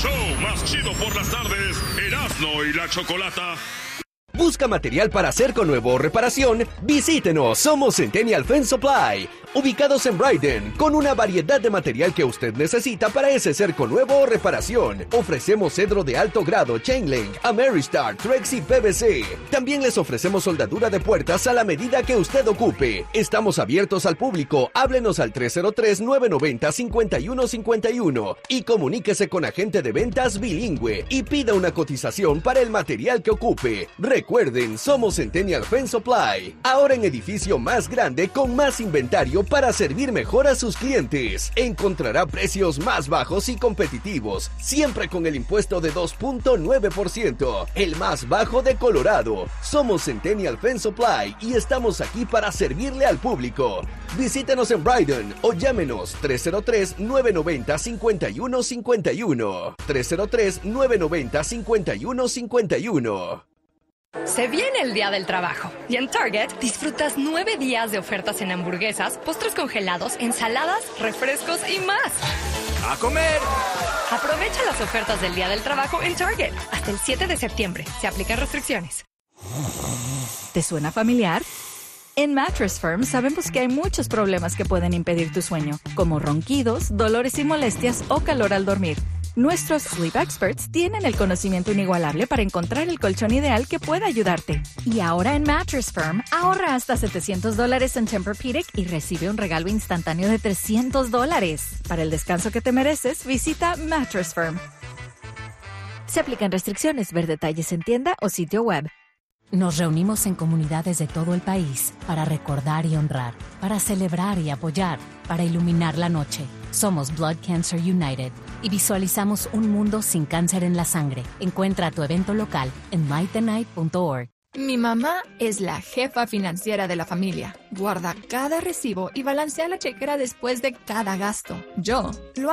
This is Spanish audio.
show más chido por las tardes, Erasmo y la Chocolata. ¿Busca material para cerco nuevo o reparación? Visítenos, somos Centennial Fence Supply, ubicados en Brighton, con una variedad de material que usted necesita para ese cerco nuevo o reparación. Ofrecemos cedro de alto grado, Chain Link, Ameristar, Trex y PVC. También les ofrecemos soldadura de puertas a la medida que usted ocupe. Estamos abiertos al público, háblenos al 303-990-5151 y comuníquese con agente de ventas bilingüe y pida una cotización para el material que ocupe. Recuerden, somos Centennial Fence Supply, ahora en edificio más grande con más inventario para servir mejor a sus clientes. Encontrará precios más bajos y competitivos, siempre con el impuesto de 2.9%, el más bajo de Colorado. Somos Centennial Fence Supply y estamos aquí para servirle al público. Visítenos en Brighton o llámenos 303-990-5151. 303-990-5151. Se viene el Día del Trabajo y en Target disfrutas 9 días de ofertas en hamburguesas, postres congelados, ensaladas, refrescos y más. ¡A comer! Aprovecha las ofertas del Día del Trabajo en Target hasta el 7 de septiembre. Se aplican restricciones. ¿Te suena familiar? En Mattress Firm sabemos que hay muchos problemas que pueden impedir tu sueño, como ronquidos, dolores y molestias o calor al dormir. Nuestros Sleep Experts tienen el conocimiento inigualable para encontrar el colchón ideal que pueda ayudarte. Y ahora en Mattress Firm, ahorra hasta $700 en Tempur-Pedic y recibe un regalo instantáneo de $300. Para el descanso que te mereces, visita Mattress Firm. Se aplican restricciones. Ver detalles en tienda o sitio web. Nos reunimos en comunidades de todo el país para recordar y honrar, para celebrar y apoyar, para iluminar la noche. Somos Blood Cancer United y visualizamos un mundo sin cáncer en la sangre. Encuentra tu evento local en lightthenight.org. Mi mamá es la jefa financiera de la familia. Guarda cada recibo y balancea la chequera después de cada gasto. Yo lo